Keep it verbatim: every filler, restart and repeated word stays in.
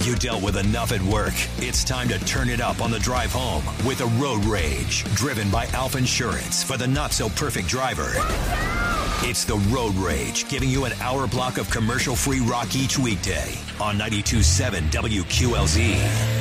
You dealt with enough at work. It's time to turn it up on the drive home with a Road Rage, driven by Alf Insurance for the not-so-perfect driver. It's the Road Rage, giving you an hour block of commercial-free rock each weekday on ninety-two point seven W Q L Z.